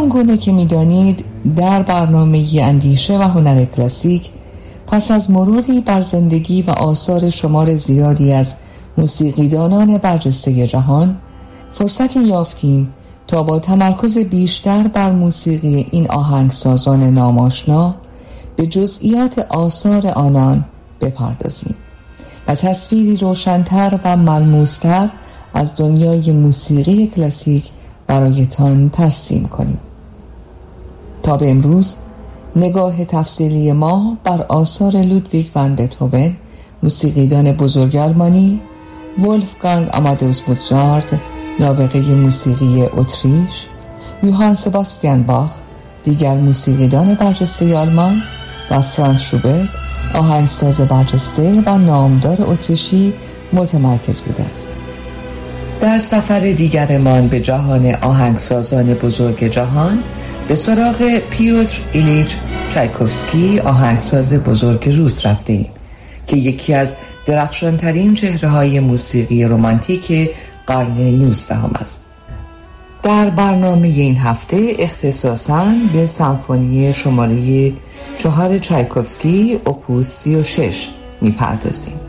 همان گونه که می‌دانید در برنامه اندیشه و هنر کلاسیک پس از مروری بر زندگی و آثار شمار زیادی از موسیقیدانان برجسته جهان فرصتی یافتیم تا با تمرکز بیشتر بر موسیقی این آهنگسازان ناماشنا به جزئیات آثار آنان بپردازیم و تصویری روشن‌تر و ملموس‌تر از دنیای موسیقی کلاسیک برایتان ترسیم کنیم. تا به امروز نگاه تفصیلی ما بر آثار لودویگ ون بتهوون، موسیقیدان بزرگ آلمانی، ولفگانگ آمادئوس موزارت، نابغه موسیقی اتریش، یوهان سباستیان باخ، دیگر موسیقیدان برجسته آلمان، و فرانز شوبرت، آهنگساز برجسته و نامدار اتریشی متمرکز بوده است. در سفر دیگرمان به جهان آهنگسازان بزرگ جهان به سراغ پیوتر ایلیچ چایکوفسکی، آهنگساز بزرگ روس رفتیم که یکی از درخشانترین چهره‌های موسیقی رمانتیک قرن 19 است. در برنامه این هفته اختصاصاً به سمفونی شماره 4 چایکوفسکی اپوس 36 می‌پردازیم.